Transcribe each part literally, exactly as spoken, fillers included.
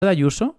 de Ayuso,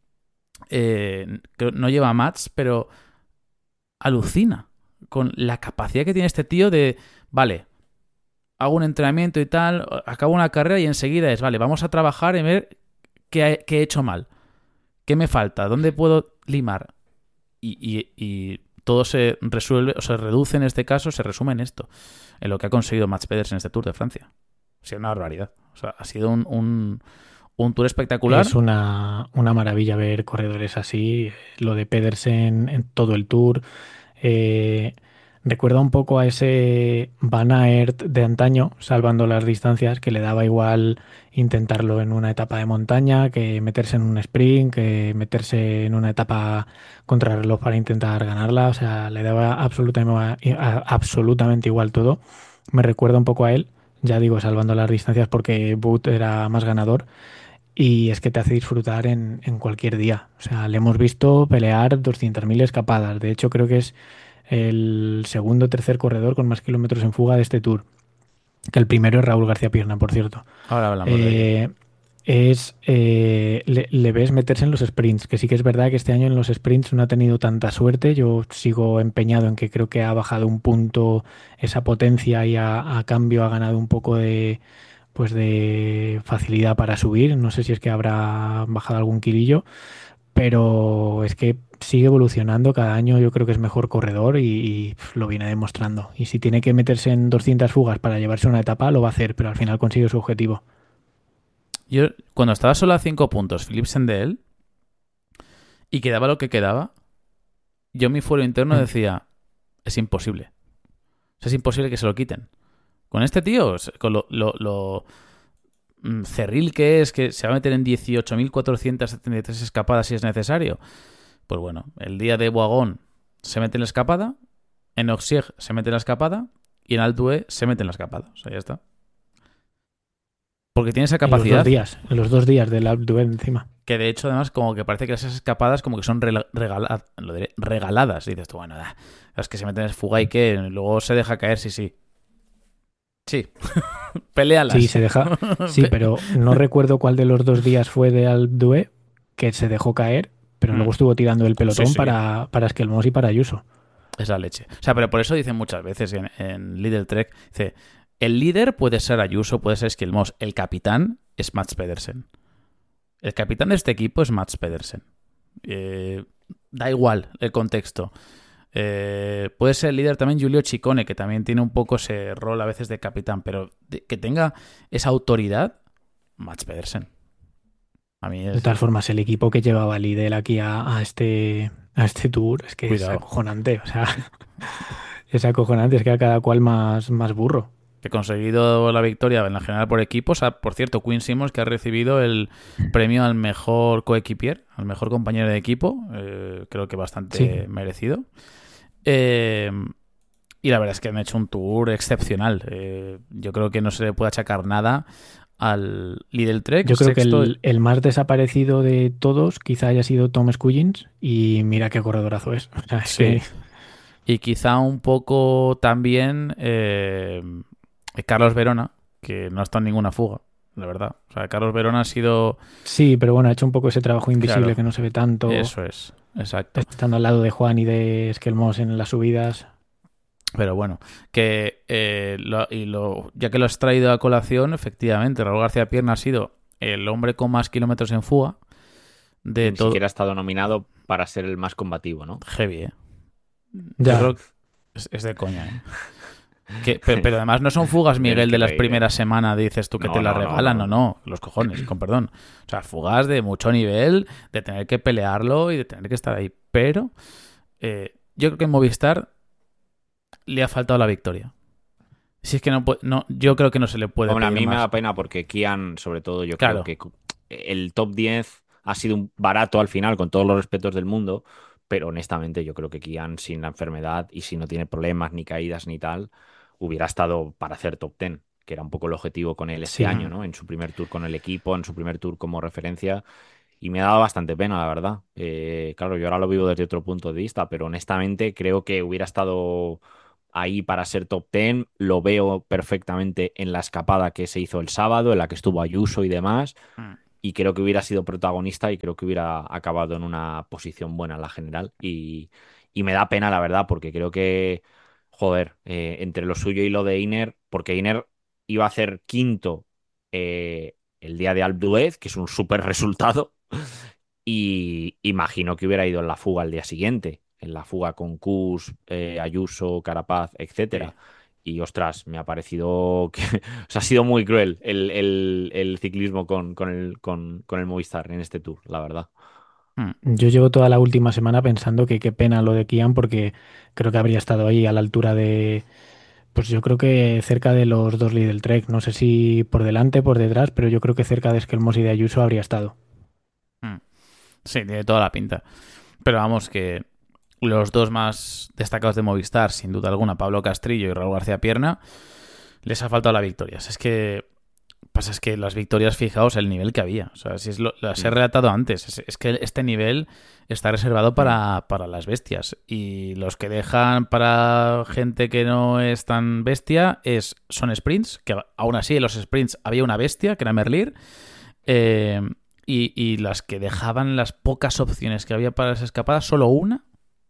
eh, que no lleva mats, pero alucina con la capacidad que tiene este tío de, vale, hago un entrenamiento y tal, acabo una carrera y enseguida es, vale, vamos a trabajar en ver qué, he- qué he hecho mal, qué me falta, dónde puedo limar. Y, y- y todo se resuelve, o se reduce en este caso, se resume en esto, en lo que ha conseguido Mats Pedersen en este Tour de Francia. Ha sido una barbaridad. O sea, ha sido un, un, un tour Es espectacular. una, una maravilla ver corredores así. Lo de Pedersen en todo el Tour. Eh, recuerda un poco a ese Van Aert de antaño, salvando las distancias, que le daba igual intentarlo en una etapa de montaña que meterse en un sprint, que meterse en una etapa contrarreloj para intentar ganarla. O sea, le daba absolutamente, absolutamente igual todo. Me recuerda un poco a él, ya digo, salvando las distancias porque Boot era más ganador. Y es que te hace disfrutar en, en cualquier día. O sea, le hemos visto pelear doscientas mil escapadas. De hecho, creo que es el segundo o tercer corredor con más kilómetros en fuga de este Tour. Que el primero es Raúl García Pierna, por cierto. Ahora hablamos de ello. Eh, es eh, le, le ves meterse en los sprints, que sí que es verdad que este año en los sprints no ha tenido tanta suerte. Yo sigo empeñado en que creo que ha bajado un punto esa potencia y a, a cambio ha ganado un poco de pues de facilidad para subir. No sé si es que habrá bajado algún kilillo, pero es que sigue evolucionando cada año. Yo creo que es mejor corredor y, y, pf, lo viene demostrando. Y si tiene que meterse en doscientas fugas para llevarse una etapa, lo va a hacer, pero al final consigue su objetivo. Yo, cuando estaba solo a cinco puntos, Philipsen de él, y quedaba lo que quedaba, yo en mi fuero interno Mm. decía, es imposible. O sea, es imposible que se lo quiten. Con este tío, con lo, lo, lo mm, cerril que es, que se va a meter en dieciocho mil cuatrocientas setenta y tres escapadas si es necesario. Pues bueno, el día de Boagón se mete en la escapada, en Oxieg se mete en la escapada y en Altuve se mete en la escapada. O sea, ya está. Porque tiene esa En los dos capacidad días, en los dos días del Alpe d'Huez encima. que de hecho además como que parece que esas escapadas como que son rela- regala- lo diré, regaladas. Y dices tú, bueno, da, es que se meten en fuga y que luego se deja caer, sí, sí. Sí, Sí, pelealas. se deja. Sí, pero no recuerdo cuál de los dos días fue de Alpe d'Huez que se dejó caer, pero Hmm. luego estuvo tirando el Sí, pelotón sí, para, para Esquelmós y para Ayuso. es la leche. O sea, pero por eso dicen muchas veces en, en Lidl Trek, dice, el líder puede ser Ayuso, puede ser Skilmos, el capitán es Mats Pedersen. El capitán de este equipo es Mats Pedersen. Eh, da igual el contexto. Eh, puede ser el líder también Giulio Ciccone, que también tiene un poco ese rol a veces de capitán, pero de- que tenga esa autoridad, Mats Pedersen. A mí De es... todas formas, el equipo que llevaba Lidl aquí a, a este, a este tour es que es Cuidado. acojonante. O sea, es acojonante, es que a cada cual más, más burro. Que ha conseguido la victoria en la general por equipos. Ah, por cierto, Quinn Simmons que ha recibido el premio al mejor coequipier, al mejor compañero de equipo, eh, creo que Sí, bastante merecido. Eh, y la verdad es que han hecho un tour excepcional. Eh, yo creo que no se le puede achacar nada al Lidl Trek, yo creo que sexto, el, el más desaparecido de todos quizá haya sido Tom Scullins y mira qué corredorazo es. O sea, es sí. que Y quizá un poco también eh, Carlos Verona, que no ha estado en ninguna fuga, la verdad. O sea, Carlos Verona ha sido... sí, pero bueno, ha hecho un poco ese trabajo invisible Claro, que no se ve tanto, eso es, exacto. estando al lado de Juan y de Esquelmos en las subidas. Pero bueno, que eh, lo- y lo, ya que lo has traído a colación, efectivamente, Raúl García Pierna ha sido el hombre con más kilómetros en fuga Y de ni siquiera todo. ha estado nominado para ser el más combativo, ¿no? Heavy, ¿eh? Yo Ya, creo que es, es de coña, ¿eh? Que, pe- pero además no son fugas, Del Miguel, de que las reír. primeras semanas, dices tú que te No, las no, no, regalan, no, no. no, los cojones, con perdón. O sea, fugas de mucho nivel, de tener que pelearlo y de tener que estar ahí. Pero eh, yo creo que en Movistar le ha faltado la victoria. Si es que no, puede- no, yo creo que no se le puede Hombre, a pedir mí me más. da pena porque Kian, sobre todo, yo creo Claro, que cu- el top diez ha sido un barato al final, con todos los respetos del mundo, pero honestamente yo creo que Kian sin la enfermedad y si no tiene problemas ni caídas ni tal, hubiera estado para hacer top diez, que era un poco el objetivo con él este sí. año, mm, ¿no? En su primer tour con el equipo, en su primer tour como referencia, y me ha dado bastante pena, la verdad. Eh, claro, yo ahora lo vivo desde otro punto de vista, pero honestamente creo que hubiera estado ahí para ser top diez. Lo veo perfectamente en la escapada que se hizo el sábado, en la que estuvo Ayuso y demás. mm. y creo que hubiera sido protagonista y creo que hubiera acabado en una posición buena en la general. Y, y me da pena, la verdad, porque creo que, joder, eh, entre lo suyo y lo de Iner, porque Iner iba a hacer quinto eh, el día de Alpe d'Huez, que es un súper resultado, y imagino que hubiera ido en la fuga al día siguiente, en la fuga con Kuss, eh, Ayuso, Carapaz, Sí. etcétera. Y ostras, me ha parecido que o sea, ha sido muy cruel el, el- el ciclismo con, con el, con, con el Movistar en este Tour, la verdad. Mm. Yo llevo toda la última semana pensando que qué pena lo de Kian porque creo que habría estado ahí a la altura de, pues yo creo que cerca de los dos Lidl Trek. No sé si por delante, por detrás, pero yo creo que cerca de Esquelmos y de Ayuso habría estado. Mm. Sí, tiene toda la pinta. Pero vamos, que los dos más destacados de Movistar, sin duda alguna, Pablo Castrillo y Raúl García Pierna, les ha faltado las victorias. Es que pasa es que las victorias, fijaos el nivel que había. O sea, si es lo, las he Mm, relatado antes. Es, es que este nivel está reservado mm. para, para las bestias. Y los que dejan para gente que no es tan bestia es, son sprints, que aún así en los sprints había una bestia, que era Merlir. Eh, y, y las que dejaban las pocas opciones que había para las escapadas, solo una,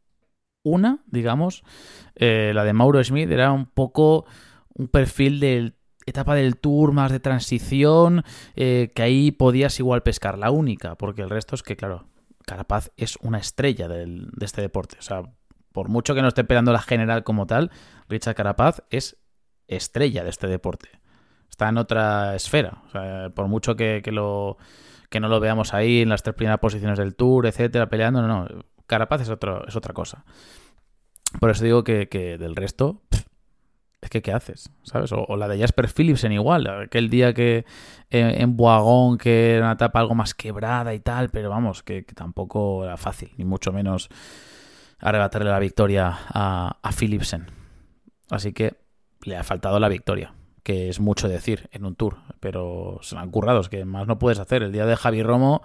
una, digamos, eh, la de Mauro Schmid, era un poco un perfil de etapa del Tour más de transición, eh, que ahí podías igual pescar, la única, porque el resto es que, claro, Carapaz es una estrella del, de este deporte. O sea, por mucho que no esté peleando la general como tal, Richard Carapaz es estrella de este deporte. Está en otra esfera. O sea, por mucho que, que lo que no lo veamos ahí en las tres primeras posiciones del Tour, etcétera, peleando, no, no. Carapaz es, otro, es otra cosa. Por eso digo que, que del resto, pff, es que ¿qué haces? ¿Sabes? O, o la de Jasper Philipsen igual. Aquel día que eh, en Boagón, que era una etapa algo más quebrada y tal, pero vamos, que, que tampoco era fácil, ni mucho menos arrebatarle la victoria a, a Philipsen. Así que le ha faltado la victoria, que es mucho decir en un Tour, pero se la han currado, es que más no puedes hacer. El día de Javi Romo,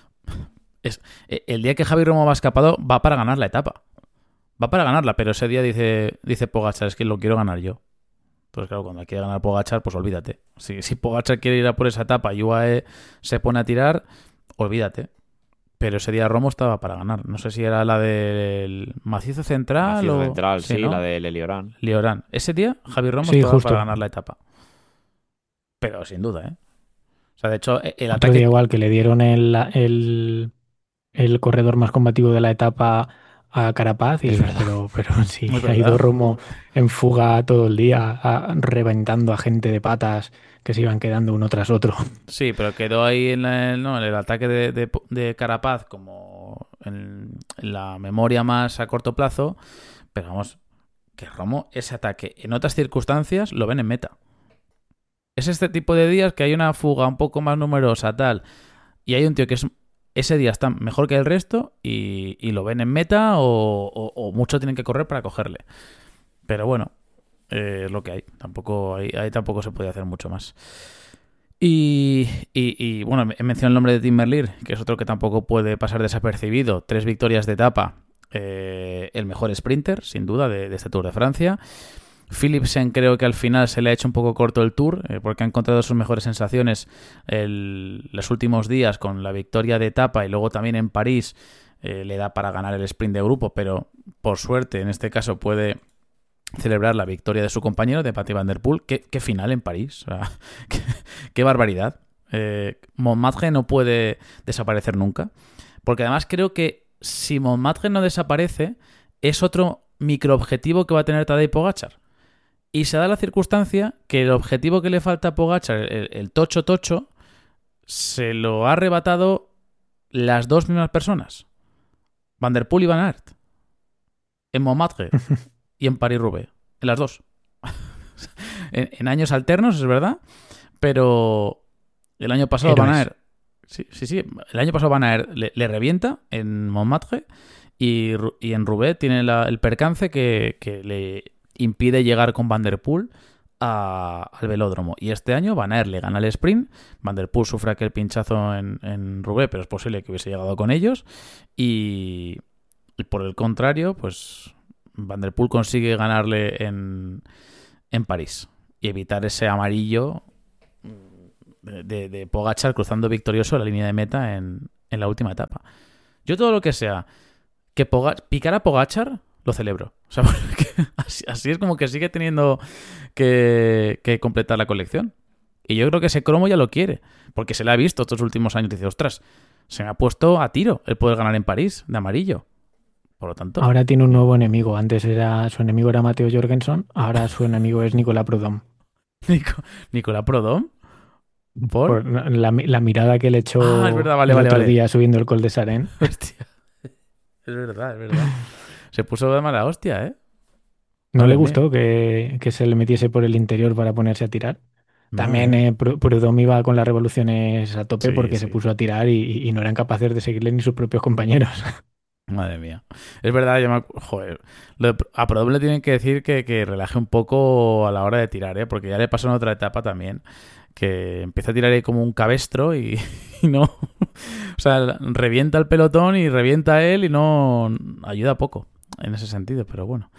es, el día que Javi Romo va escapado, va para ganar la etapa. Va para ganarla, pero ese día dice, dice Pogacar, es que lo quiero ganar yo. Entonces, claro, cuando quiere ganar Pogacar, pues olvídate. Si, si Pogacar quiere ir a por esa etapa y U A E se pone a tirar, olvídate. Pero ese día Romo estaba para ganar. No sé si era la del macizo central Macizo o... central, Sí, sí, ¿no? la de Leliorán. Liorán. Ese día Javi Romo Sí, estaba para justo. ganar la etapa. Pero sin duda, ¿eh? O sea, de hecho, e- el Otro día ataque... igual que le dieron el, el, el corredor más combativo de la etapa a Carapaz y Es dices, verdad. pero, pero sí, Es ha ido verdad. Romo en fuga todo el día, a- reventando a gente de patas que se iban quedando uno tras otro. Sí, pero quedó ahí en, la- no, en el ataque de, de- de Carapaz como en, en la memoria más a corto plazo. Pero vamos, que Romo ese ataque en otras circunstancias lo ven en meta. Es este tipo de días que hay una fuga un poco más numerosa, tal, y hay un tío que es ese día está mejor que el resto y, y lo ven en meta o, o, o mucho tienen que correr para cogerle. Pero bueno, eh, es lo que hay. Tampoco ahí, ahí tampoco se puede hacer mucho más. Y, y, y, bueno, he mencionado el nombre de Tim Merlier, que es otro que tampoco puede pasar desapercibido. Tres victorias de etapa. Eh, el mejor sprinter, sin duda, de, de este Tour de Francia. Philipsen creo que al final se le ha hecho un poco corto el Tour, eh, porque ha encontrado sus mejores sensaciones el, los últimos días con la victoria de etapa y luego también en París eh, le da para ganar el sprint de grupo, pero por suerte en este caso puede celebrar la victoria de su compañero, de Mathieu Van Der Poel. ¿Qué, qué final en París? O sea, qué, qué barbaridad. Eh, Montmartre no puede desaparecer nunca, porque además creo que si Montmartre no desaparece es otro microobjetivo que va a tener Tadej Pogačar. Y se da la circunstancia que el objetivo que le falta a Pogačar, el, el tocho tocho, se lo ha arrebatado las dos mismas personas. Van der Poel y Van Aert. En Montmartre y en París-Roubaix. En las dos. en, en años alternos, es verdad. Pero el año pasado Van Héroes. Aert... Sí, sí, sí. El año pasado Van Aert le, le revienta en Montmartre y, y en Roubaix tiene la, el percance que, que le impide llegar con Van der Poel a, al velódromo. Y este año Van Aert le gana el sprint. Van der Poel sufre aquel pinchazo en, en Roubaix, pero es posible que hubiese llegado con ellos. Y, y por el contrario, pues Van der Poel consigue ganarle en, en París y evitar ese amarillo de, de Pogačar cruzando victorioso la línea de meta en, en la última etapa. Yo todo lo que sea que Poga picar a Pogačar lo celebro. O sea, así, así es como que sigue teniendo que, que completar la colección. Y yo creo que ese cromo ya lo quiere, porque se le ha visto estos últimos años. Dice, ostras, se me ha puesto a tiro el poder ganar en París, de amarillo. Por lo tanto... Ahora tiene un nuevo enemigo. Antes era su enemigo era Matteo Jorgensen, ahora su enemigo es Nicolas Prudhomme. Nico, Nicolás Prudhomme, ¿por? Por la, la mirada que le echó Ah, es verdad, vale, el vale, otro vale. día subiendo el Col de Sarén. Hostia. Es verdad, es verdad. Se puso de mala hostia, ¿eh? ¿No Madre le mía. gustó que, que se le metiese por el interior para ponerse a tirar? No, También ¿eh? eh, Pru- Prudhomme iba con las revoluciones a tope Sí, porque se sí. puso a tirar y, y no eran capaces de seguirle ni sus propios compañeros. Madre mía. Es verdad, yo me acu- joder. Lo de- a Prudhomme le tienen que decir que, que relaje un poco a la hora de tirar, ¿eh? Porque ya le pasó en otra etapa también, que empieza a tirar ahí como un cabestro y, y no... O sea, revienta el pelotón y revienta él y no ayuda poco en ese sentido, pero bueno.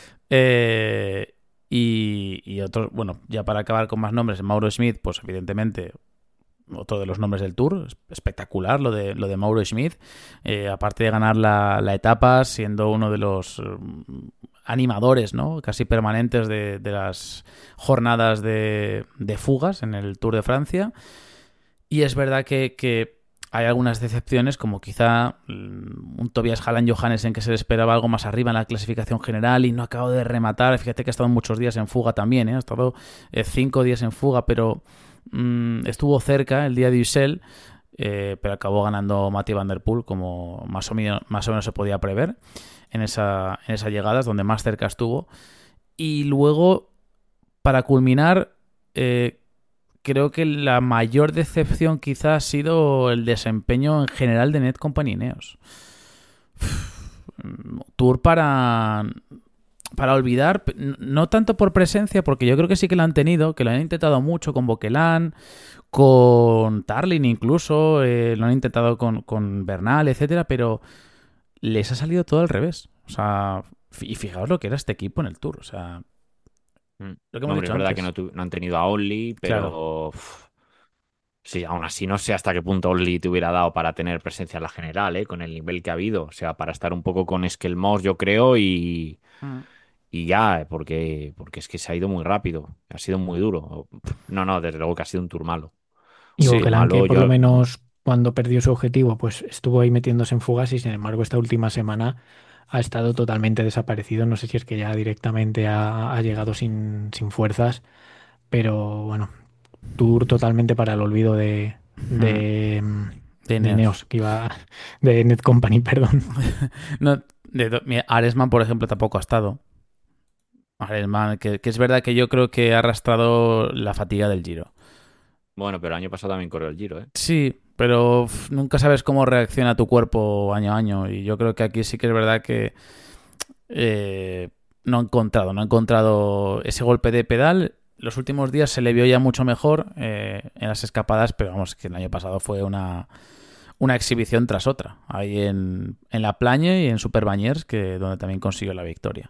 Eh, y, y otros, bueno, ya para acabar con más nombres, Mauro Schmidt, pues evidentemente otro de los nombres del Tour, espectacular lo de, lo de Mauro Schmidt, eh, aparte de ganar la, la etapa, siendo uno de los eh, animadores, ¿no? Casi permanentes de, de las jornadas de, de fugas en el Tour de Francia. Y es verdad que, que hay algunas decepciones, como quizá mm, un Tobias Hallan Johannessen que se le esperaba algo más arriba en la clasificación general y no ha acabado de rematar. Fíjate que ha estado muchos días en fuga también, ¿eh? Ha estado eh, cinco días en fuga, pero mmm, estuvo cerca el día de Ussel, eh, pero acabó ganando Mathieu Van Der Poel, como más o, menos, más o menos se podía prever en esa, en esa llegada, es donde más cerca estuvo. Y luego, para culminar, eh, creo que la mayor decepción quizá ha sido el desempeño en general de Netcompany Ineos. Tour para, para olvidar, no tanto por presencia, porque yo creo que sí que lo han tenido, que lo han intentado mucho con Boquelán, con Tarlin incluso, eh, lo han intentado con, con Bernal, etcétera, pero les ha salido todo al revés. O sea, y fijaos lo que era este equipo en el Tour. O sea, Mm. lo que No, hemos hombre, es dicho verdad que antes. no, tu- no han tenido a Only, Claro. pero uf, sí, aún así no sé hasta qué punto Only te hubiera dado para tener presencia en la general, ¿eh? Con el nivel que ha habido. O sea, para estar un poco con Esquelmos, yo creo, y, Mm. y ya, eh, porque, porque es que se ha ido muy rápido. Ha sido muy duro. No, no, desde luego que ha sido un tour malo. Y Un Sí, tour Boquelán, que malo, por lo yo. menos cuando perdió su objetivo, pues estuvo ahí metiéndose en fugas y sin embargo esta última semana ha estado totalmente desaparecido. No sé si es que ya directamente ha, ha llegado sin, sin fuerzas, pero bueno, tour totalmente para el olvido de, mm, de, mm, de de Ineos. Ineos, que iba de Netcompany, perdón. No, de, mira, Aresman, por ejemplo, tampoco ha estado. Aresman, que, que es verdad que yo creo que ha arrastrado la fatiga del Giro. Bueno, pero el año pasado también corrió el Giro, ¿eh? Sí, pero uf, nunca sabes cómo reacciona tu cuerpo año a año. Y yo creo que aquí sí que es verdad que eh, no ha encontrado, no ha encontrado ese golpe de pedal. Los últimos días se le vio ya mucho mejor eh, en las escapadas, pero vamos, que el año pasado fue una, una exhibición tras otra. Ahí en, en La Plagne y en Super Bañers, que donde también consiguió la victoria.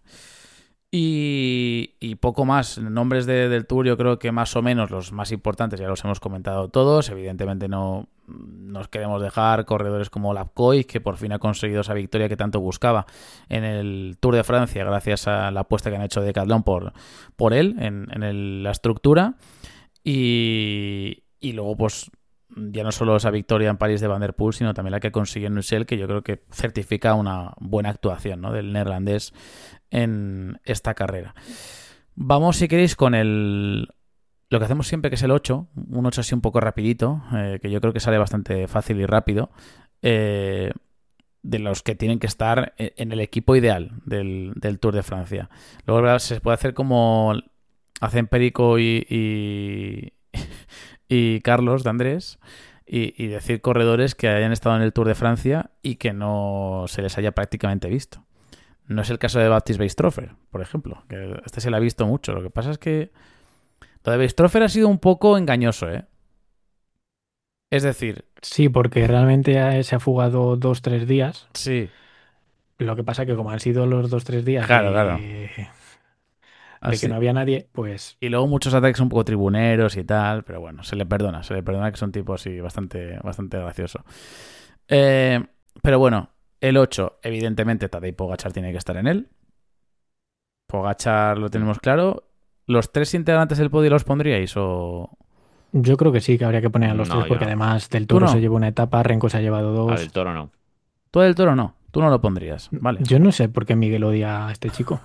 Y, y poco más. Nombres de, del Tour, yo creo que más o menos los más importantes ya los hemos comentado todos. Evidentemente no nos queremos dejar corredores como Lapcoy, que por fin ha conseguido esa victoria que tanto buscaba en el Tour de Francia, gracias a la apuesta que han hecho de Decathlon por, por él en, en el- la estructura. Y, y luego, pues, ya no solo esa victoria en París de Van Der Poel, sino también la que consiguió en Ussel, que yo creo que certifica una buena actuación, ¿no?, del neerlandés en esta carrera. Vamos, si queréis, con el lo que hacemos siempre, que es el ocho, un ocho así un poco rapidito, eh, que yo creo que sale bastante fácil y rápido, eh, de los que tienen que estar en el equipo ideal del, del Tour de Francia. Luego, ¿verdad?, se puede hacer como hacen Perico y, y, y Carlos de Andrés, y, y decir corredores que hayan estado en el Tour de Francia y que no se les haya prácticamente visto. No es el caso de Baptiste Weistrofer, por ejemplo, que este se le ha visto mucho. Lo que pasa es que lo de Weistrofer ha sido un poco engañoso, ¿eh? Es decir, Sí, porque realmente ha- se ha fugado dos, tres días. sí, Lo que pasa que como han sido los dos, tres días claro, claro. de, de que no había nadie, pues... Y luego muchos ataques un poco tribuneros y tal, pero bueno, se le perdona, se le perdona que es un tipo así bastante, bastante gracioso. Eh, pero bueno, el ocho, evidentemente Tadej Pogačar tiene que estar en él. Pogačar lo tenemos claro. ¿Los tres integrantes del podio los pondríais o...? Yo creo que sí, que habría que poner a los No, tres, yo porque no. además Del ¿Tú Toro no? se llevó una etapa, Renko se ha llevado A dos. Del Toro no. Tú del Toro no, tú no lo pondrías, vale. Yo no sé por qué Miguel odia a este chico.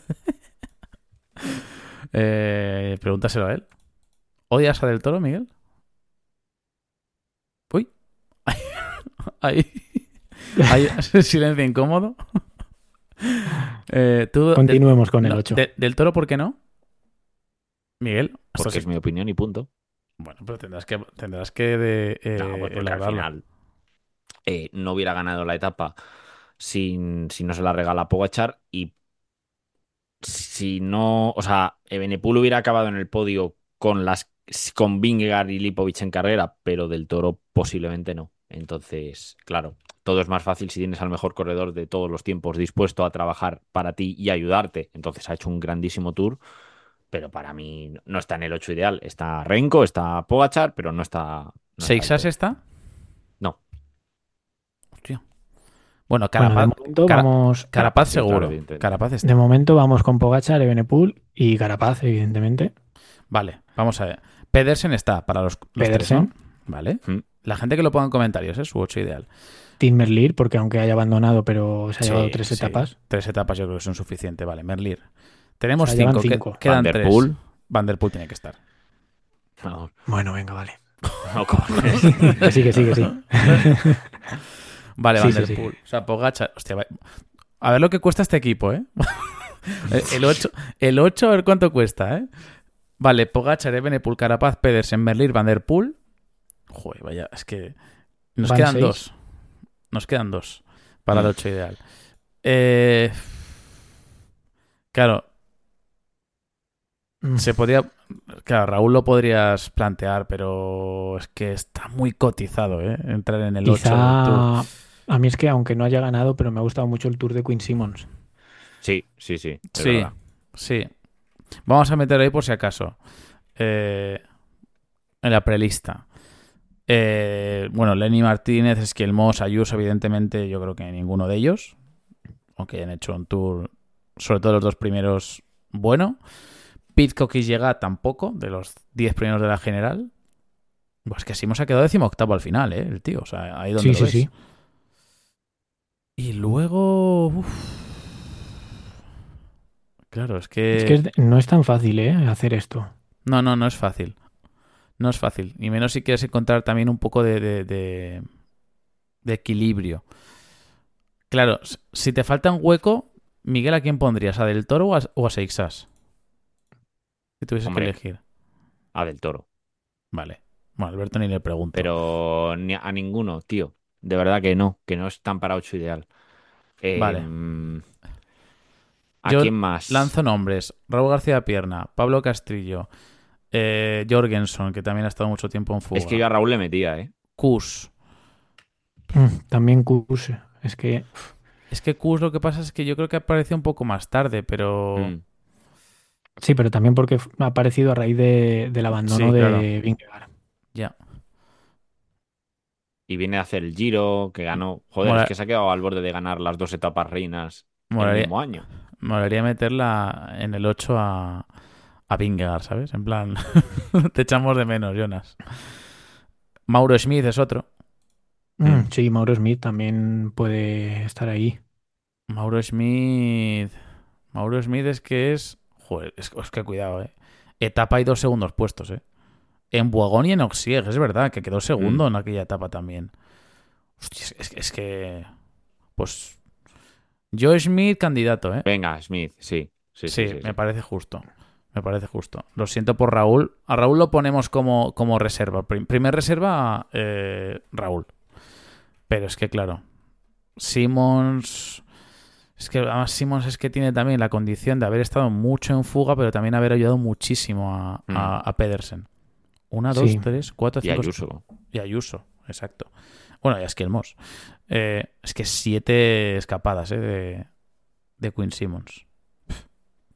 Eh, pregúntaselo a él. ¿Odias a Del Toro, Miguel? Uy. Ahí. Hay ese silencio incómodo. Eh, tú, Continuemos con no, el ocho. de- ¿Del Toro por qué no? Miguel, hasta Porque si- es mi opinión y punto. Bueno, pero tendrás que, tendrás que de, eh, No, pues porque al elaborarlo. final eh, no hubiera ganado la etapa sin, si no se la regala Pogačar y si no, o sea, Evenepoel hubiera acabado en el podio con las con Vingegaard y Lipovic en carrera, pero Del Toro posiblemente no. Entonces, claro, todo es más fácil si tienes al mejor corredor de todos los tiempos dispuesto a trabajar para ti y ayudarte. Entonces ha hecho un grandísimo tour, pero para mí no está en el ocho ideal. Está Renko, está Pogačar, pero no está. No está Del ¿Seixas Toro. está? No. Hostia. Bueno, Bueno, Carapaz, de momento Cara- vamos... Carapaz Sí, claro, seguro. evidentemente. Carapaz está. De momento vamos con Pogačar, Evenepoel y Carapaz, evidentemente. Vale, vamos a ver. Pedersen está para los, los tres, Pedersen. ¿no? Vale. Mm. La gente que lo ponga en comentarios, ¿eh? Su ocho ideal. Tim Merlier, porque aunque haya abandonado, pero se ha Sí, llevado tres sí. etapas. Tres etapas yo creo que son suficientes. Vale, Merlier. Tenemos O sea, llevan cinco. que- cinco. Quedan Van der tres. Poel. Van der Poel tiene que estar. No, Bueno, venga, vale. no cojones. Que sí, que sí, que sí. Vale, Sí, Van sí, der sí. Poel. O sea, Pogačar. Hostia, va- a ver lo que cuesta este equipo, ¿eh? el ocho, el ocho, a ver cuánto cuesta, ¿eh? Vale, Pogačar, Evenepoel, Carapaz, Pedersen, Merlier, Van der Poel. Joder, vaya, es que nos Van quedan seis. dos. Nos quedan dos para el ocho ideal. Eh, claro, Mm. se podría... Claro, Raúl lo podrías plantear, pero es que está muy cotizado, ¿eh? Entrar en el ocho del Tour. Quizá a mí es que aunque no haya ganado, pero me ha gustado mucho el Tour de Queen Simmons. Sí, sí, sí. es Sí, verdad. sí. Vamos a meterlo ahí por si acaso. Eh, en la prelista. Eh, bueno, Lenny Martínez, Esquelmos, Ayuso, evidentemente, yo creo que ninguno de ellos. Aunque hayan hecho un tour, sobre todo los dos primeros, bueno. Pidcock y llega tampoco, de los diez primeros de la general. Pues que así hemos quedado decimoctavo al final, ¿eh? El tío, o sea, ahí donde Sí, lo sí, ves. sí. Y luego... uf. Claro, es que... Es que es de- no es tan fácil, ¿eh? Hacer esto. No, no, no es fácil. No es fácil. Y menos si quieres encontrar también un poco de, de, de, de equilibrio. Claro, s- si te falta un hueco, Miguel, ¿a quién pondrías? ¿A Del Toro o a, o a Seixas? Si tuvieses Hombre. que elegir. A Del Toro. Vale. Bueno, Alberto ni le pregunto. Pero ni a ninguno, tío. De verdad que no, que no es tan para ocho ideal. Eh, Vale. ¿A Yo quién más? lanzo nombres. Raúl García Pierna, Pablo Castrillo, eh, Jorgensen, que también ha estado mucho tiempo en fuga. Es que yo a Raúl le metía, ¿eh? Kus. Mm, También Kuss. Es que Es que Kus lo que pasa es que yo creo que apareció un poco más tarde, pero... Mm. sí, pero también porque f- ha aparecido a raíz de- del abandono Sí, de claro. Vingegaard. Ya. Y viene a hacer el Giro, que ganó. Joder, Mola- es que se ha quedado al borde de ganar las dos etapas reinas el Molaría, mismo año. molaría meterla en el ocho a, a Vingegaard, ¿sabes? En plan, te echamos de menos, Jonas. Mauro Schmid es otro. Mm, Mm. Sí, Mauro Smith también puede estar ahí. Mauro Schmid... Mauro Schmid es que es... Joder, es, es que cuidado, ¿eh? Etapa y dos segundos puestos, ¿eh? En Boigón y en Oxieg, es verdad, que quedó segundo Mm. en aquella etapa también. Hostia, es, es- es que... Pues... Joe Schmidt, candidato, ¿eh? Venga, Smith, sí. Sí, Sí, sí, sí, me sí. parece justo. Me parece justo. Lo siento por Raúl. A Raúl lo ponemos como, como reserva. Prim- primer reserva, eh, Raúl. Pero es que, claro, Simmons... Es que además Simmons es que tiene también la condición de haber estado mucho en fuga, pero también haber ayudado muchísimo a, Mm. a, a Pedersen. Una, dos, Sí. tres, cuatro, Y cinco... Ayuso. Y Ayuso, exacto. Bueno, y a Esquelmos. Eh, es que siete escapadas, ¿eh? De, de Quinn Simmons. Pff.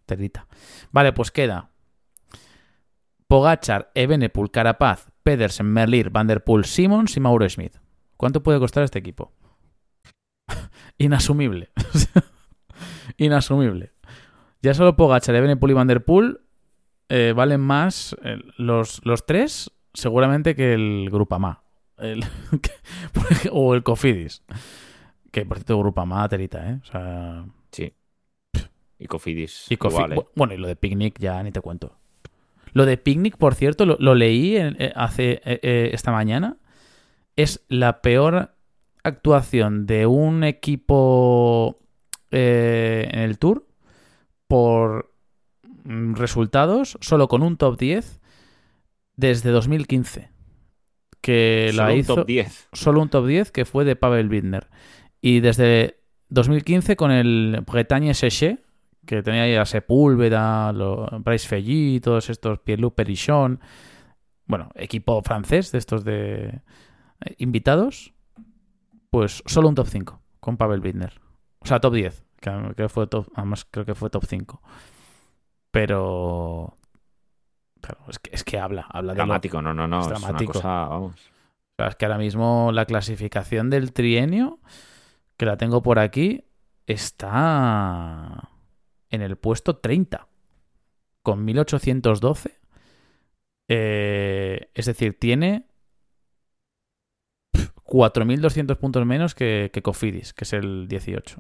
telita. Vale, pues queda Pogačar, Evenepoel, Carapaz, Pedersen, Merlier, Van der Poel, Simons y Mauro Schmid. ¿Cuánto puede costar este equipo? Inasumible. Inasumible. Ya solo Pogačar, Evenepoel y Van der Poel eh, valen más eh, los, los tres seguramente que el Groupama. El, o el Cofidis. Que por cierto, Groupama, telita, ¿eh? O sea... Sí. Y Cofidis. Y Cofi- igual, ¿eh? Bueno, y lo de Picnic ya ni te cuento. Lo de Picnic, por cierto, lo, lo leí en, eh, hace eh, eh, esta mañana. Es la peor actuación de un equipo eh, en el Tour por mm, resultados, solo con un top diez desde dos mil quince. Que Solo la un hizo top diez. solo un top diez que fue de Pavel Bittner. Y desde dos mil quince con el Bretagne Séché, que tenía ahí a Sepúlveda, lo, Bryce Felly, todos estos, Pierre-Luc Perichon, bueno, equipo francés de estos de eh, invitados, pues solo un top cinco con Pavel Bittner. O sea, top diez, que, que fue top, además creo que fue top cinco. Pero... Claro, es que, es que habla, habla de lo- Dramático, no, no, no. es Es, dramático. una cosa, vamos. O sea, es que ahora mismo la clasificación del trienio, que la tengo por aquí, está en el puesto treinta, con mil ochocientos doce. Eh, es decir, tiene cuatro mil doscientos puntos menos que, que Cofidis, que es el dieciocho.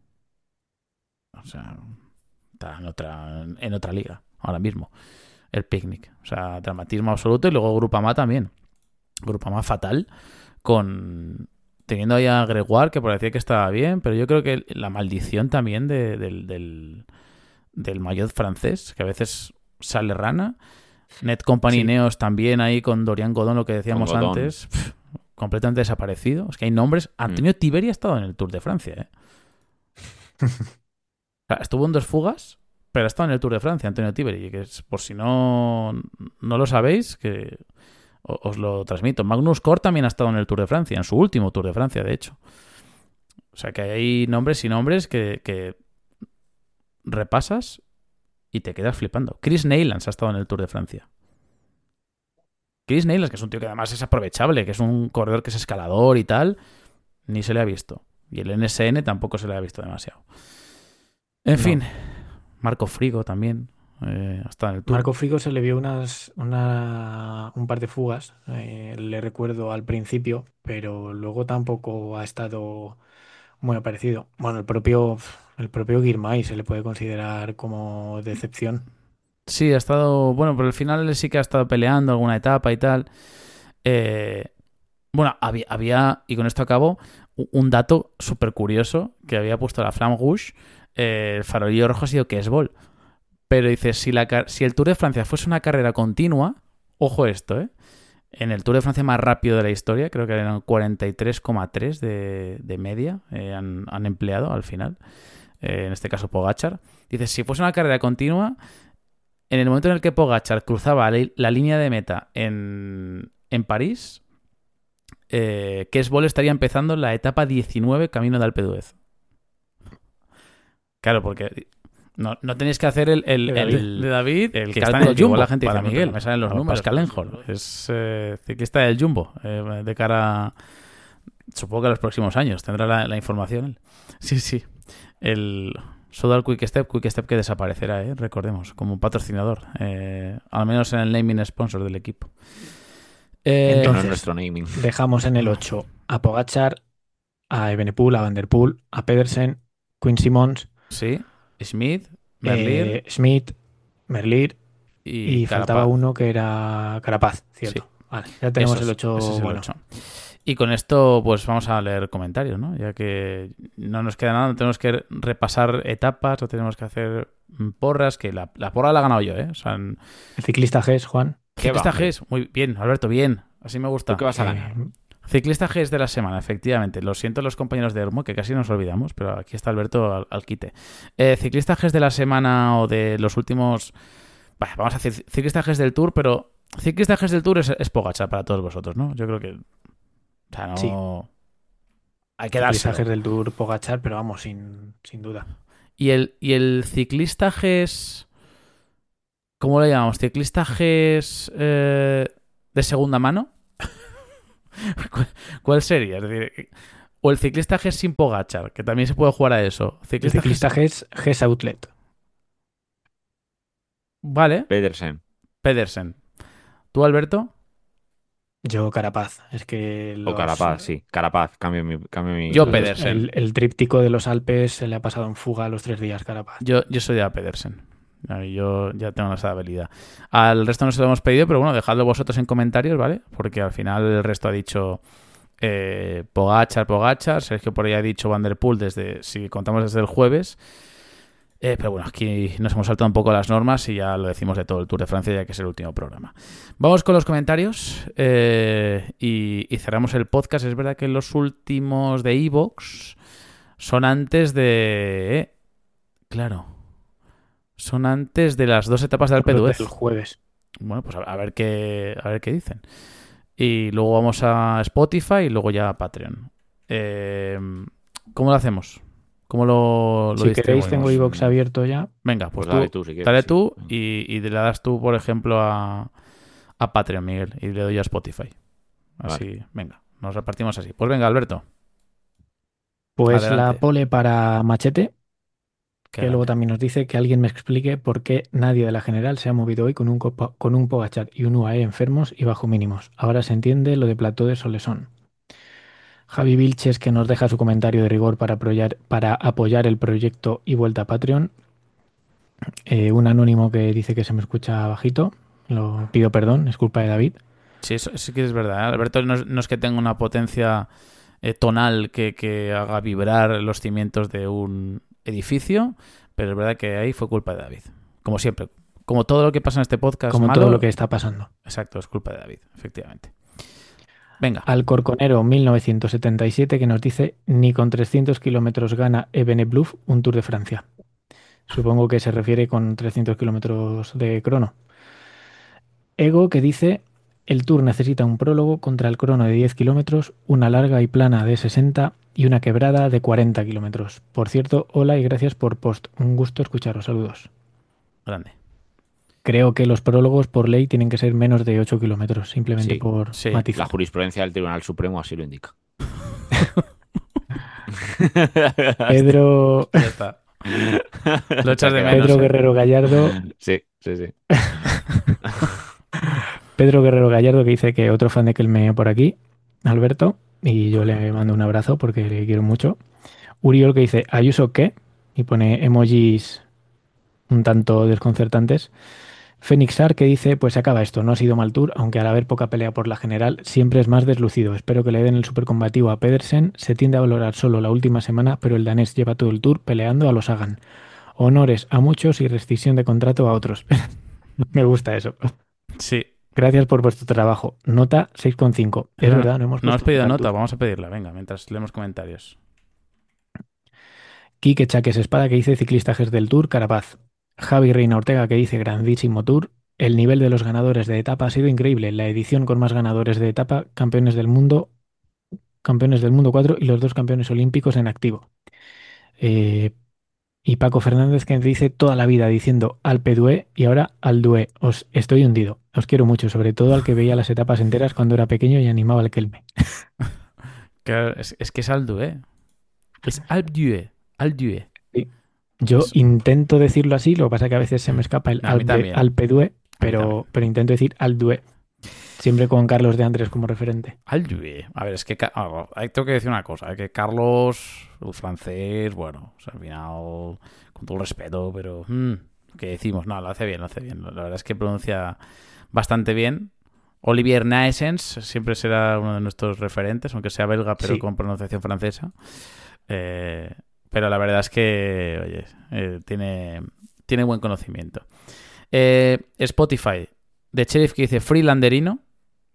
O sea, está en otra, en otra liga ahora mismo. El Picnic. O sea, dramatismo absoluto. Y luego Groupama también. Groupama fatal. Con... Teniendo ahí a Gregoire, que parecía que estaba bien, pero yo creo que la maldición también de- del, del, del maillot francés, que a veces sale rana. Net Company Sí. Neos también ahí con Dorian Godon, lo que decíamos Godon. antes. Pff, completamente desaparecido. Es que hay nombres. Antonio Tiberi ha estado en el Tour de Francia, ¿eh? O sea, estuvo en dos fugas, pero ha estado en el Tour de Francia, Antonio Tiberi. Que es, por si no, no lo sabéis, que o- os lo transmito. Magnus Cort también ha estado en el Tour de Francia, en su último Tour de Francia, de hecho. O sea que hay nombres y nombres que, que repasas y te quedas flipando. Chris Neylands ha estado en el Tour de Francia. Chris Neylands, que es un tío que además es aprovechable, que es un corredor que es escalador y tal, ni se le ha visto. Y el N S N tampoco se le ha visto demasiado. En No. fin, Marco Frigo también eh, ha estado en el Tour. Marco Frigo se le vio unas, una, un par de fugas, eh, le recuerdo al principio, pero luego tampoco ha estado muy aparecido. Bueno, el propio, el propio Girmay se le puede considerar como decepción. Sí, ha estado. Bueno, pero al final él sí que ha estado peleando alguna etapa y tal. Eh, bueno, había, había, y con esto acabo, u- un dato súper curioso que había puesto la Flamme Rouge. Eh, el farolillo rojo ha sido Kesbol. Pero dice: si, la, car- si el Tour de Francia fuese una carrera continua, ojo esto, ¿eh? En el Tour de Francia más rápido de la historia, creo que eran cuarenta y tres coma tres de, de media, eh, han, han empleado al final. Eh, en este caso Pogačar. Dice: si fuese una carrera continua, en el momento en el que Pogačar cruzaba la, la línea de meta en, en París, eh, Kesbol estaría empezando la etapa diecinueve camino de Alpe d'Huez. Claro, porque no, no tenéis que hacer el, el, De David. el- de David, el que está en cálculo el que igual Jumbo. la gente Para dice, Miguel, "No, me salen los no, números. Pascal Pascal Enjol es eh, ciclista del Jumbo, eh, de cara, supongo que a los próximos años tendrá la, la información él. Sí, sí. El Soudal Quick Step, Quick Step que desaparecerá, ¿eh? Recordemos, como patrocinador, eh, al menos en el naming sponsor del equipo. Eh, Que no Entonces- es nuestro naming. Dejamos en el ocho a Pogačar, a Evenepoel, a Van der Poel, a Pedersen, Quinn Simmons, sí, Smith, Merlier eh, Schmidt, Merlier y, y faltaba Carapaz. uno que era Carapaz, ¿cierto? Sí. Vale, ya tenemos Esos, el ocho. ese es el Bueno, ocho. Y con esto, pues vamos a leer comentarios, ¿no? Ya que no nos queda nada, no tenemos que repasar etapas, no tenemos que hacer mm, porras, que la, la porra la he ganado yo, ¿eh? O sea, en... el ciclista G es Juan. ¿Qué va, Ciclista hombre? G es, muy bien, Alberto, bien, así me gusta. ¿Tú qué vas a ganar? Eh, Ciclista G es de la semana, efectivamente. Lo siento los compañeros de Hermo, que casi nos olvidamos, pero aquí está Alberto al, al quite. Eh, ciclista G es de la semana o de los últimos... Bah, vamos a decir ciclista G es del Tour, pero ciclista G es del Tour es, es Pogačar para todos vosotros, ¿no? Yo creo que... O sea, no... Sí. Hay que ciclista dárselo. G del Tour Pogačar, pero vamos, sin, sin duda. ¿Y el, y el ciclista G es... ¿Cómo le llamamos? ¿Ciclista G es eh, de segunda mano? ¿Cuál, cuál sería? Es decir, o el ciclista G es sin Pogačar, que también se puede jugar a eso. El Ciclista, ciclista G... G es G S Outlet. Vale. Pedersen. Pedersen. ¿Tú, Alberto? Yo Carapaz. Es que O los, Carapaz, sí. Carapaz, cambio mi... Cambio mi Yo los- Pedersen. el, el tríptico de los Alpes se le ha pasado en fuga a los tres días, Carapaz. Yo, yo soy de a Pedersen. Ay, Yo ya tengo esa habilidad. Al resto no se lo hemos pedido, pero bueno, dejadlo vosotros en comentarios, ¿vale? Porque al final el resto ha dicho eh, Pogačar, Pogačar. Sergio por ahí ha dicho Van der Poel desde, si contamos desde el jueves. Eh, pero bueno, aquí nos hemos saltado un poco las normas y ya lo decimos de todo el Tour de Francia, ya que es el último programa. Vamos con los comentarios eh, y, y cerramos el podcast. Es verdad que los últimos de iVoox son antes de... eh, claro. Son antes de las dos etapas del Alpe Los d'Huez. del jueves. Bueno, pues a, a ver qué a ver qué dicen. Y luego vamos a Spotify y luego ya a Patreon. Eh, ¿Cómo lo hacemos? ¿Cómo lo, lo Si queréis, distribuimos? tengo iVoox abierto ya. Venga, pues, Pues dale tú, tú, si quieres, dale sí. tú y, y le das tú, por ejemplo, a, a Patreon, Miguel, y le doy a Spotify. Así, venga, nos repartimos así. Pues venga, Alberto. Pues Adelante. la pole para Machete, Que que luego gane. también nos dice que alguien me explique por qué nadie de la general se ha movido hoy con un, copa- con un Pogačar y un U A E enfermos y bajo mínimos. Ahora se entiende lo de plató de Solesón. Javi Vilches, que nos deja su comentario de rigor para apoyar, para apoyar el proyecto y vuelta a Patreon. Eh, un anónimo que dice que se me escucha bajito. Lo pido perdón, es culpa de David. Sí, eso sí que es verdad. ¿eh? Alberto no es, no es que tenga una potencia eh, tonal que, que haga vibrar los cimientos de un edificio, pero es verdad que ahí fue culpa de David. Como siempre. Como todo lo que pasa en este podcast Como malo, todo lo que está pasando. exacto, es culpa de David, efectivamente. Venga. Alcorconero mil novecientos setenta y siete que nos dice ni con trescientos kilómetros gana Evenepoel un Tour de Francia. Supongo que se refiere con trescientos kilómetros de crono. Ego que dice el Tour necesita un prólogo contra el crono de diez kilómetros, una larga y plana de sesenta y una quebrada de cuarenta kilómetros. Por cierto, hola y gracias por post. Un gusto escucharos. Saludos. Grande. Creo que los prólogos por ley tienen que ser menos de ocho kilómetros, simplemente Sí, por sí. matizar. La jurisprudencia del Tribunal Supremo así lo indica. Pedro, Ya está. Lo echas de menos. Pedro ¿eh? Guerrero Gallardo, Sí, sí, sí. Pedro Guerrero Gallardo que dice que otro fan de Kelme por aquí, Alberto, y yo le mando un abrazo porque le quiero mucho. Uriol que dice Ayuso qué y pone emojis un tanto desconcertantes. Fenixar que dice pues se acaba esto, no ha sido mal tour, aunque al haber poca pelea por la general siempre es más deslucido. Espero que le den el supercombativo a Pedersen, se tiende a valorar solo la última semana, pero el danés lleva todo el tour peleando a los Sagan. Honores a muchos y rescisión de contrato a otros. Me gusta eso. Sí. Gracias por vuestro trabajo. Nota seis coma cinco. Es No, verdad, no hemos No has puesto pedido al nota, tour. vamos a pedirla. Venga, mientras leemos comentarios. Quique Chaques Espada que dice ciclistajes del Tour, Carapaz. Javi Reina Ortega que dice grandísimo Tour. El nivel de los ganadores de etapa ha sido increíble. La edición con más ganadores de etapa, campeones del mundo, campeones del mundo cuatro y los dos campeones olímpicos en activo. Eh, y Paco Fernández que dice toda la vida diciendo Alpe d'Huez y ahora al d'Huez. Os estoy hundido. Os quiero mucho, sobre todo al que veía las etapas enteras cuando era pequeño y animaba al Kelme. Claro, es, es que es Aldu, ¿eh? Es Alpdue. Alpdue. Yo Es- intento decirlo así, lo que pasa es que a veces se me escapa el A mí Alpe, también. Alpe d'Huez, también. pero, pero intento decir al d'Huez. Siempre con Carlos de Andrés como referente. Alpdue. A ver, es que... Ca- ah, hay- tengo que decir una cosa. ¿eh? Que Carlos, el francés, bueno, o sea, al final, con todo el respeto, pero... mm, ¿qué decimos? No, lo hace bien, lo hace bien. La verdad es que pronuncia bastante bien. Olivier Naessens siempre será uno de nuestros referentes, aunque sea belga, pero Sí. con pronunciación francesa. Eh, pero la verdad es que, oye, eh, tiene, tiene buen conocimiento. Eh, Spotify, de Sheriff que dice Freelanderino.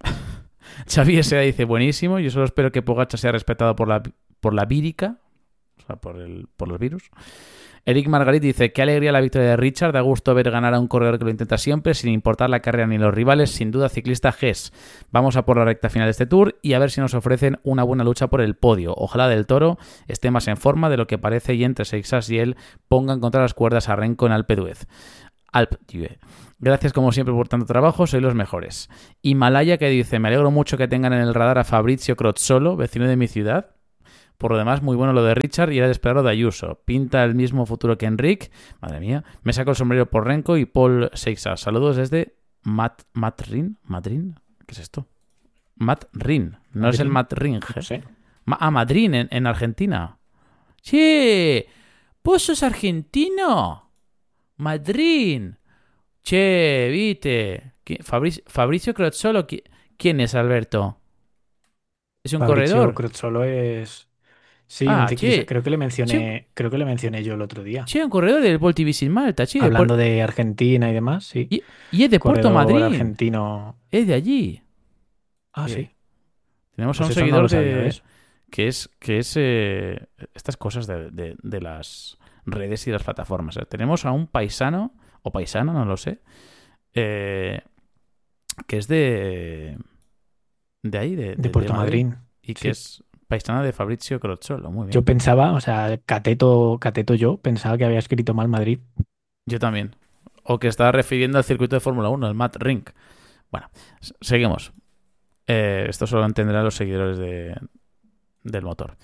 Xavi S A dice buenísimo. Yo solo espero que Pogačar sea respetado por la, por la vírica. o sea, por, el, por los virus. Eric Margarit dice, qué alegría la victoria de Richard, da gusto ver ganar a un corredor que lo intenta siempre, sin importar la carrera ni los rivales, sin duda ciclista G E S. Vamos a por la recta final de este Tour y a ver si nos ofrecen una buena lucha por el podio. Ojalá Del Toro esté más en forma de lo que parece y entre Seixas y él pongan contra las cuerdas a Renko en Alpe d'Huez. Alpe d'Huez. Gracias como siempre por tanto trabajo, sois los mejores. Himalaya que dice, me alegro mucho que tengan en el radar a Fabrizio Crozzolo, vecino de mi ciudad. Por lo demás, muy bueno lo de Richard y era de esperar lo de Ayuso. Pinta el mismo futuro que Enric. Madre mía. Me saco el sombrero por Renko y Paul Seixas. Saludos desde Matt, Matt Rin. ¿Madrid? ¿Qué es esto? Matt Rin. No Madrid. Es el Matt Ring. ¿eh? No sé. Ma ah, Madrid, en, en Argentina. ¡Sí! ¿Vos sos argentino? Madrid. Che, viste. Fabricio, Fabricio Crozzolo. ¿Quién es, Alberto? ¿Es un Fabricio corredor? Crozzolo es... Sí, ah, un ciclista. che, Creo que le mencioné, che, creo que le mencioné yo el otro día. che, un corredor del Volti Visit Malta, che. Hablando de, de Argentina y demás, sí. y, y es de Puerto Corredor Madrid. argentino. Es de allí. Ah, Eh, sí. Tenemos Pues a un eso seguidor no lo sabía, de, ¿ves? que es, que es eh, estas cosas de, de, de las redes y las plataformas. ¿eh? Tenemos a un paisano, o paisana, no lo sé, eh, que es de de ahí, de, de, De Puerto de Madrid, Madryn. y que Sí. es paisana de Fabrizio Crozzolo. Muy bien. Yo pensaba, o sea, Cateto, Cateto yo, pensaba que había escrito mal Madrid. Yo también. O que estaba refiriendo al circuito de Fórmula uno, el Matt Rink. Bueno, s- seguimos. Eh, esto solo entenderán los seguidores de, del motor.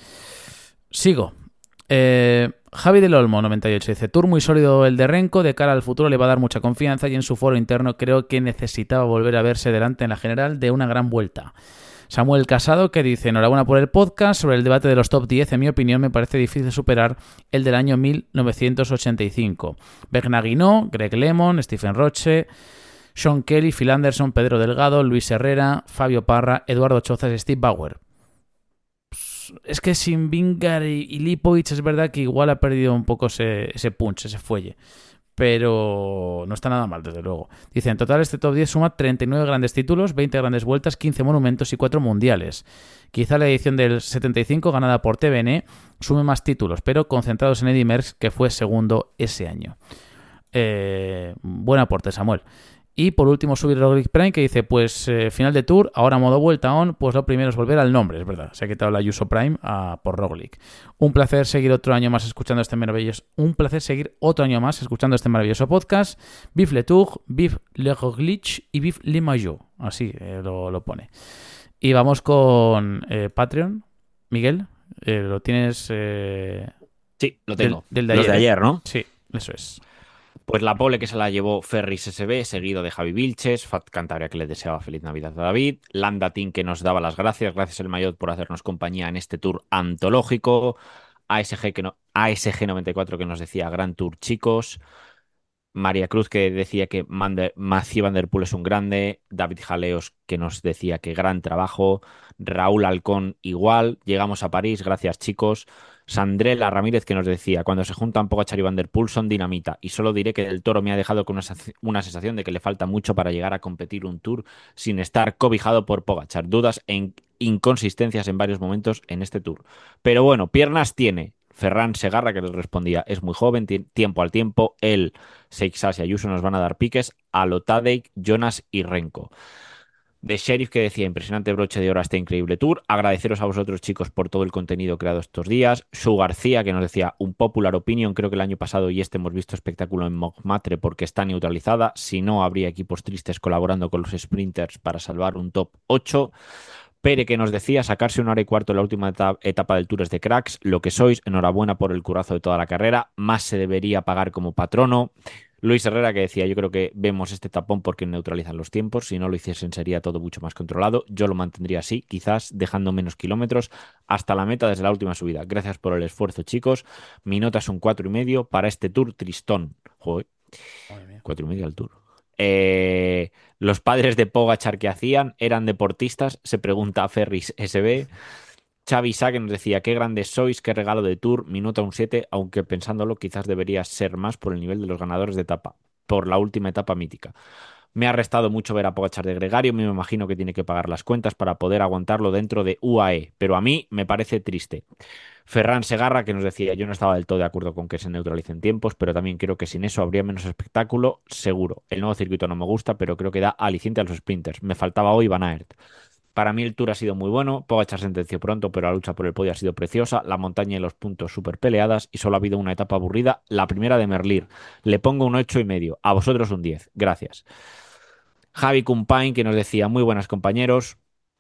Sigo. Eh, Javi del Olmo, noventa y ocho, dice: Tour muy sólido el de Renko, de cara al futuro le va a dar mucha confianza y en su foro interno creo que necesitaba volver a verse delante en la general de una gran vuelta. Samuel Casado, que dice: enhorabuena por el podcast. Sobre el debate de los top diez, en mi opinión, me parece difícil superar el del año mil novecientos ochenta y cinco. Berna Guinó, Greg Lemon, Stephen Roche, Sean Kelly, Phil Anderson, Pedro Delgado, Luis Herrera, Fabio Parra, Eduardo Chozas y Steve Bauer. Pues, es que sin Vingegaard y, y Lipovic es verdad que igual ha perdido un poco ese, ese punch, ese fuelle. Pero no está nada mal, desde luego. Dice, en total este top diez suma treinta y nueve grandes títulos, veinte grandes vueltas, quince monumentos y cuatro mundiales. Quizá la edición del setenta y cinco, ganada por T V N, sume más títulos, pero concentrados en Eddy Merckx, que fue segundo ese año. Eh, buen aporte, Samuel. Y por último, subir Roglic Prime, que dice, pues eh, final de Tour, ahora modo vuelta on, pues lo primero es volver al nombre, es verdad. Se ha quitado la Ayuso Prime a, por Roglic. Un placer seguir otro año más escuchando este maravilloso... Un placer seguir otro año más escuchando este maravilloso podcast. Vive le Tour, vive le Roglic y vive le Maillot. Así eh, lo, lo pone. Y vamos con eh, Patreon. Miguel, eh, lo tienes... Eh, Sí, lo tengo. Del, del de Los ayer, de ayer, ¿eh? ¿no? Sí, eso es. Pues la pole que se la llevó Ferris S B, seguido de Javi Vilches, Fat Cantabria que le deseaba feliz Navidad a David, Landa Team que nos daba las gracias, gracias el Maillot por hacernos compañía en este tour antológico, A S G, que no, A S G noventa y cuatro que nos decía Gran Tour chicos, María Cruz que decía que Mander, Mathieu Van Der Poel es un grande, David Jaleos que nos decía que gran trabajo, Raúl Alcón igual, llegamos a París, gracias chicos, Sandrela Ramírez que nos decía, cuando se juntan Pogačar y Van Der Poel son dinamita y solo diré que Del Toro me ha dejado con una, una sensación de que le falta mucho para llegar a competir un Tour sin estar cobijado por Pogačar, dudas e inconsistencias en varios momentos en este Tour, pero bueno, piernas tiene. Ferran Segarra que les respondía, es muy joven, tiempo al tiempo, él, Seixas y Ayuso nos van a dar piques, a lo Tadej, Jonas y Renko. De Sheriff que decía, impresionante broche de oro a este increíble tour, agradeceros a vosotros chicos por todo el contenido creado estos días, Su García que nos decía, un popular opinion, creo que el año pasado y este hemos visto espectáculo en Montmartre porque está neutralizada, si no habría equipos tristes colaborando con los sprinters para salvar un top ocho. Pere que nos decía sacarse una hora y cuarto en la última etapa del Tour es de cracks, lo que sois, enhorabuena por el curazo de toda la carrera, más se debería pagar como patrono. Luis Herrera que decía, yo creo que vemos este tapón porque neutralizan los tiempos, si no lo hiciesen sería todo mucho más controlado, yo lo mantendría así, quizás dejando menos kilómetros hasta la meta desde la última subida. Gracias por el esfuerzo chicos, mi nota es un cuatro y medio para este Tour tristón. Joder, cuatro y medio al Tour. Eh, los padres de Pogačar que hacían eran deportistas, se pregunta a Ferris S B. Xavi Sá que nos decía, qué grandes sois, qué regalo de Tour, mi nota un siete, aunque pensándolo quizás debería ser más por el nivel de los ganadores de etapa, por la última etapa mítica. Me ha restado mucho ver a Pogačar de gregario, me imagino que tiene que pagar las cuentas para poder aguantarlo dentro de U A E, pero a mí me parece triste. Ferran Segarra, que nos decía, yo no estaba del todo de acuerdo con que se neutralicen tiempos, pero también creo que sin eso habría menos espectáculo, seguro. El nuevo circuito no me gusta, pero creo que da aliciente a los sprinters. Me faltaba hoy Van Aert. Para mí el Tour ha sido muy bueno, Pogačar sentenció pronto, pero la lucha por el podio ha sido preciosa, la montaña y los puntos súper peleadas y solo ha habido una etapa aburrida, la primera de Merlir. Le pongo un ocho y medio, a vosotros un diez. Gracias. Javi Cumpain, que nos decía, muy buenas compañeros.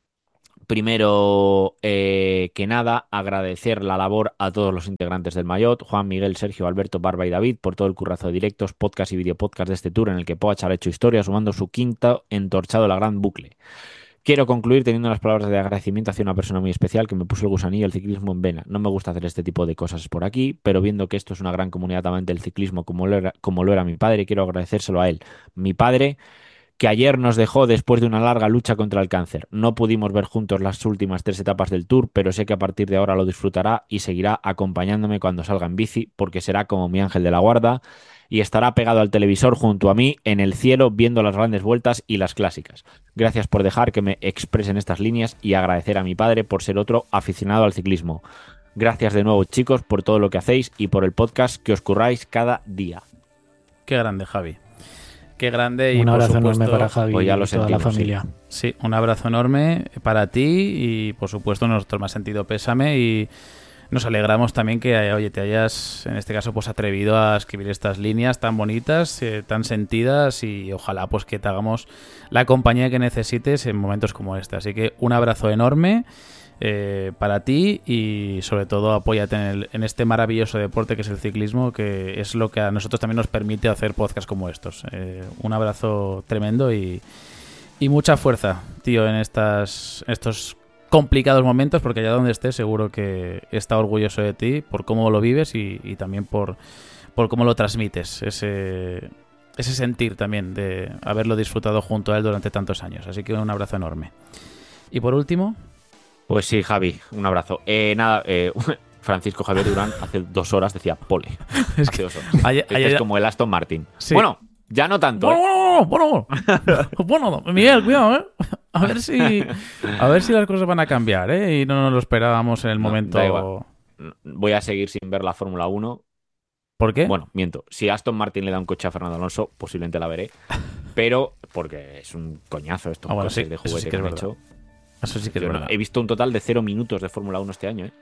Primero eh, que nada, agradecer la labor a todos los integrantes del Maillot, Juan, Miguel, Sergio, Alberto, Barba y David, por todo el currazo de directos, podcast y videopodcast de este Tour en el que Pogačar ha hecho historia, sumando su quinta entorchado a la gran bucle. Quiero concluir teniendo unas palabras de agradecimiento hacia una persona muy especial que me puso el gusanillo del ciclismo en vena. No me gusta hacer este tipo de cosas por aquí, pero viendo que esto es una gran comunidad amante del ciclismo como lo era, como lo era mi padre, quiero agradecérselo a él. Mi padre, que ayer nos dejó después de una larga lucha contra el cáncer. No pudimos ver juntos las últimas tres etapas del Tour, pero sé que a partir de ahora lo disfrutará y seguirá acompañándome cuando salga en bici, porque será como mi ángel de la guarda y estará pegado al televisor junto a mí en el cielo viendo las grandes vueltas y las clásicas. Gracias por dejar que me expresen estas líneas y agradecer a mi padre por ser otro aficionado al ciclismo. Gracias de nuevo, chicos, por todo lo que hacéis y por el podcast que os curráis cada día. Qué grande, Javi. Qué grande. Y un abrazo por supuesto, enorme para Javi pues ya lo y toda sentimos, la familia. Sí. sí, un abrazo enorme para ti y por supuesto nosotros más sentido pésame y nos alegramos también que oye, te hayas en este caso pues atrevido a escribir estas líneas tan bonitas, eh, tan sentidas y ojalá pues que te hagamos la compañía que necesites en momentos como este. Así que un abrazo enorme eh, para ti y sobre todo apóyate en, el, en este maravilloso deporte que es el ciclismo, que es lo que a nosotros también nos permite hacer podcasts como estos. Eh, un abrazo tremendo y, y mucha fuerza, tío, en estas estos complicados momentos, porque allá donde estés seguro que está orgulloso de ti por cómo lo vives y, y también por, por cómo lo transmites, ese, ese sentir también de haberlo disfrutado junto a él durante tantos años. Así que un abrazo enorme. Y por último... Pues sí, Javi, un abrazo. Eh, nada, eh, Francisco Javier Durán hace dos horas decía pole. Es que hace dos horas. Ayer, este ayer, es como el Aston Martin. Sí. Bueno, ya no tanto. Bueno, ¿eh? bueno, bueno, bueno, Miguel, cuidado, ¿eh? A ver si, a ver si las cosas van a cambiar, ¿eh? Y no nos lo esperábamos en el No, momento. da igual. Voy a seguir sin ver la Fórmula uno. ¿Por qué? Bueno, miento. Si Aston Martin le da un coche a Fernando Alonso, posiblemente la veré. Pero porque es un coñazo estos Ah, bueno, coches sí, de eso juguete sí que que es han verdad. hecho. Eso sí que es Yo no- verdad. he visto un total de cero minutos de Fórmula uno este año, ¿eh?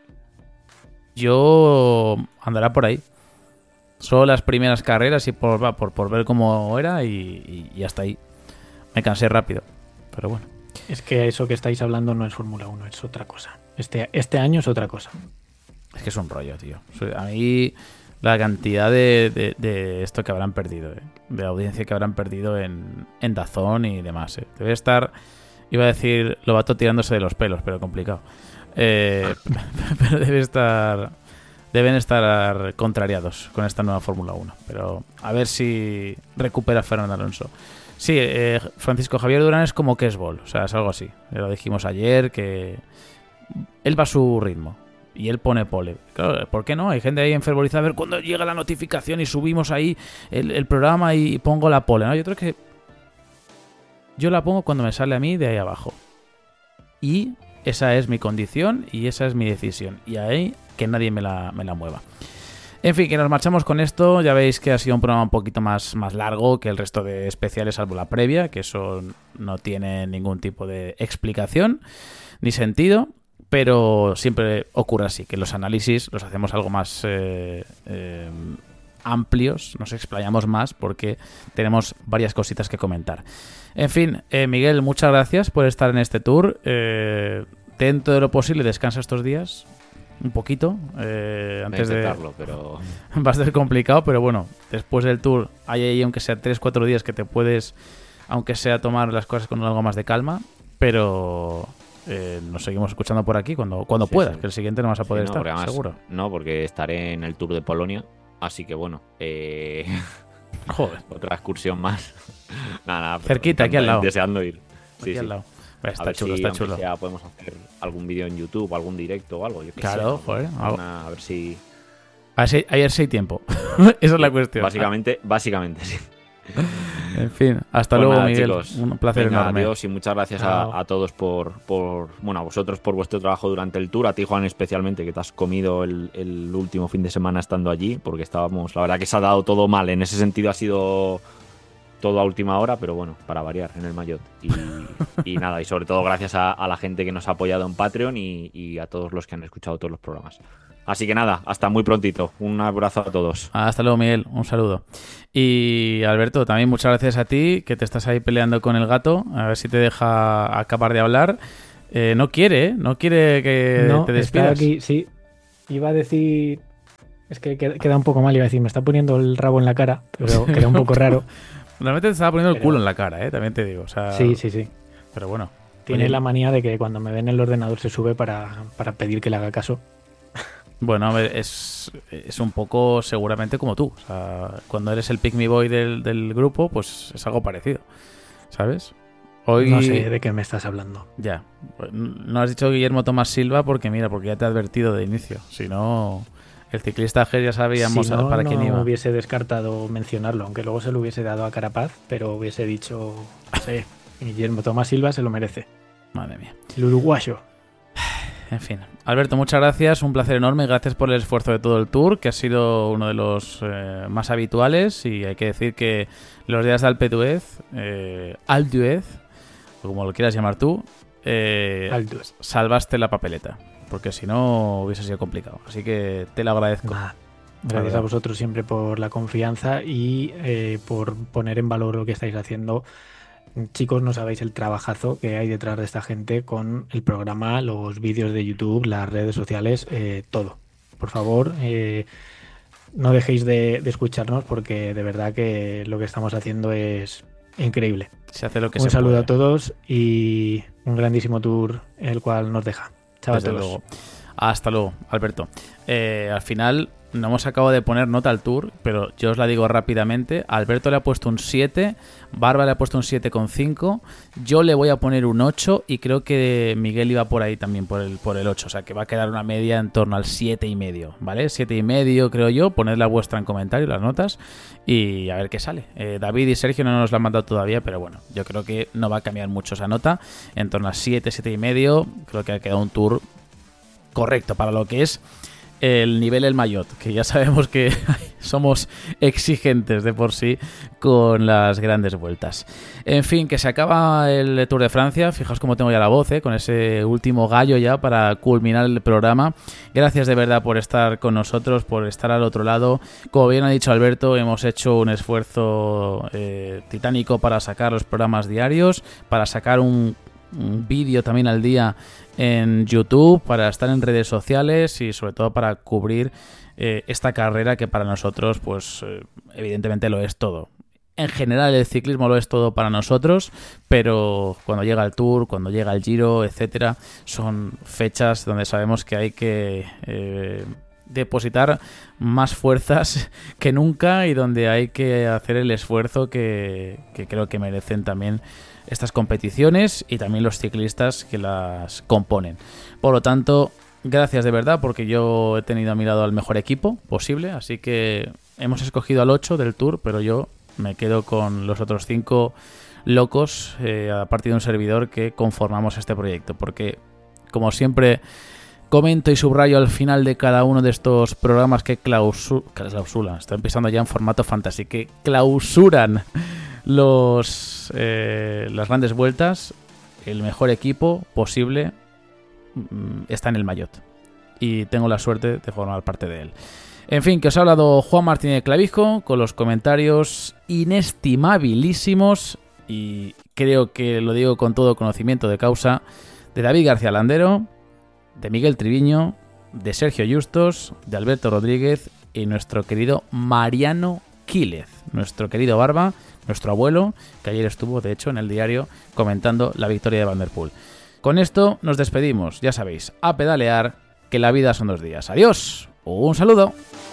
Yo andará por ahí. Solo las primeras carreras y por, va, por, por ver cómo era y, y, y hasta ahí. Me cansé rápido, pero bueno. Es que eso que estáis hablando no es Fórmula uno, es otra cosa. Este, este año es otra cosa. Es que es un rollo, tío. A mí la cantidad de, de, de esto que habrán perdido, ¿eh? De audiencia que habrán perdido en, en DAZN y demás. ¿eh? Debe estar, iba a decir, Lobato tirándose de los pelos, pero complicado. Eh, pero debe estar, deben estar contrariados con esta nueva Fórmula uno. Pero a ver si recupera Fernando Alonso. Sí, eh, Francisco Javier Durán es como Kesbol, o sea, es algo así. Lo dijimos ayer, que él va a su ritmo y él pone pole. Claro, ¿por qué no? Hay gente ahí enfervorizada. A ver cuándo llega la notificación y subimos ahí el, el programa y pongo la pole, ¿no? Yo creo que yo la pongo cuando me sale a mí de ahí abajo. Y esa es mi condición y esa es mi decisión. Y ahí que nadie me la, me la mueva. En fin, que nos marchamos con esto. Ya veis que ha sido un programa un poquito más, más largo que el resto de especiales, salvo la previa, que eso no tiene ningún tipo de explicación ni sentido, pero siempre ocurre así, que los análisis los hacemos algo más eh, eh, amplios, nos explayamos más porque tenemos varias cositas que comentar. En fin, eh, Miguel, muchas gracias por estar en este tour. Eh, dentro de lo posible, descansa estos días. Un poquito, eh, antes Voy a de... intentarlo, pero... Va a ser complicado, pero bueno, después del tour hay ahí, aunque sea tres cuatro días que te puedes, aunque sea tomar las cosas con algo más de calma, pero eh, nos seguimos escuchando por aquí cuando, cuando Sí, puedas, sí. que el siguiente no vas a Sí, poder no, estar, porque además- seguro. No, porque estaré en el Tour de Polonia, así que bueno, eh, Joder, otra excursión más. Nada, nada, pero Cerquita, aquí al lado. Deseando ir. Sí, aquí sí. al lado. Pues A está ver chulo, si, está aunque chulo. sea, podemos hacer algún vídeo en YouTube, algún directo o algo. Yo qué Claro, sé, joder, alguna- algo. a ver si... A ver si, a ver si hay tiempo. Esa es la cuestión. Básicamente, básicamente, sí. En fin, hasta Pues luego, nada, Miguel. chicos. Un placer Venga, enorme. Adiós y muchas gracias a, a todos por, por, bueno, a vosotros por vuestro trabajo durante el tour, a ti, Juan, especialmente, que te has comido el, el último fin de semana estando allí, porque estábamos, la verdad que se ha dado todo mal, en ese sentido ha sido todo a última hora, pero bueno, para variar en el Mayotte. Y, y nada, y sobre todo gracias a, a la gente que nos ha apoyado en Patreon y, y a todos los que han escuchado todos los programas. Así que nada, hasta muy prontito. Un abrazo a todos. Hasta luego, Miguel. Un saludo. Y Alberto, también muchas gracias a ti, que te estás ahí peleando con el gato. A ver si te deja acabar de hablar. Eh, no quiere, ¿eh? No quiere que no, te despidas. Está aquí, sí. Iba a decir... Es que queda un poco mal, iba a decir, me está poniendo el rabo en la cara, pero queda un poco raro. Realmente te estaba poniendo el pero... culo en la cara, ¿eh? También te digo. O sea... Sí, sí, sí. Pero bueno. Tiene oye... la manía de que cuando me ve en el ordenador se sube para, para pedir que le haga caso. Bueno, a ver, es, es un poco seguramente como tú. O sea, cuando eres el pick me boy del, del grupo, pues es algo parecido. ¿Sabes? Hoy... No sé de qué me estás hablando. Ya. No has dicho Guillermo Tomás Silva porque, mira, porque ya te he advertido de inicio. Si no, el ciclista Ger ya sabíamos si no, para no quién iba. No hubiese descartado mencionarlo, aunque luego se lo hubiese dado a Carapaz, pero hubiese dicho, no sé, Guillermo Tomás Silva se lo merece. Madre mía. El uruguayo. En fin, Alberto, muchas gracias, un placer enorme, gracias por el esfuerzo de todo el tour, que ha sido uno de los eh, más habituales, y hay que decir que los días de Alpe d'Huez, eh, Alpe d'Huez, o como lo quieras llamar tú, eh, salvaste la papeleta, porque si no hubiese sido complicado, así que te lo agradezco. Nah, gracias a vosotros siempre por la confianza y eh, por poner en valor lo que estáis haciendo. Chicos, no sabéis el trabajazo que hay detrás de esta gente con el programa, los vídeos de YouTube, las redes sociales, eh, todo. Por favor, eh, no dejéis de, de escucharnos porque de verdad que lo que estamos haciendo es increíble. Se hace lo que un se saludo puede. a todos y un grandísimo tour el cual nos deja. Chao a Desde todos. luego. Hasta luego, Alberto. Eh, al final no hemos acabado de poner nota al tour, pero yo os la digo rápidamente. Alberto le ha puesto un siete, Barba le ha puesto un siete coma cinco, yo le voy a poner un ocho y creo que Miguel iba por ahí también, por el, por el ocho. O sea que va a quedar una media en torno al siete y medio, ¿vale? siete y medio creo yo. Ponedla vuestra en comentario, las notas, y a ver qué sale. Eh, David y Sergio no nos la han mandado todavía, pero bueno, yo creo que no va a cambiar mucho esa nota. En torno a siete, siete y medio, creo que ha quedado un tour correcto para lo que es el nivel del Mayotte, que ya sabemos que somos exigentes de por sí con las grandes vueltas. En fin, que se acaba el Tour de Francia. Fijaos cómo tengo ya la voz, ¿eh? Con ese último gallo ya para culminar el programa. Gracias de verdad por estar con nosotros, por estar al otro lado. Como bien ha dicho Alberto, hemos hecho un esfuerzo eh, titánico para sacar los programas diarios, para sacar un, un vídeo también al día en YouTube, para estar en redes sociales y sobre todo para cubrir eh, esta carrera que para nosotros pues eh, evidentemente lo es todo. En general el ciclismo lo es todo para nosotros, pero cuando llega el Tour, cuando llega el Giro, etcétera, son fechas donde sabemos que hay que eh, depositar más fuerzas que nunca y donde hay que hacer el esfuerzo que, que creo que merecen también estas competiciones y también los ciclistas que las componen. Por lo tanto, gracias de verdad, porque yo he tenido a mi lado al mejor equipo posible, así que hemos escogido al ocho del Tour, pero yo me quedo con los otros cinco locos, eh, a partir de un servidor, que conformamos este proyecto, porque como siempre comento y subrayo al final de cada uno de estos programas que clausu- clausulan, estoy empezando ya en formato fantasy, que clausuran los eh, las grandes vueltas, el mejor equipo posible mm, está en el Mayotte y tengo la suerte de formar parte de él. En fin, que os ha hablado Juan Martínez Clavijo con los comentarios inestimabilísimos, y creo que lo digo con todo conocimiento de causa, de David García Landero, de Miguel Triviño, de Sergio Justos, de Alberto Rodríguez y nuestro querido Mariano Quílez, nuestro querido Barba, nuestro abuelo, que ayer estuvo, de hecho, en el diario comentando la victoria de Van der Poel. Con esto nos despedimos, ya sabéis, a pedalear, que la vida son dos días. Adiós, un saludo.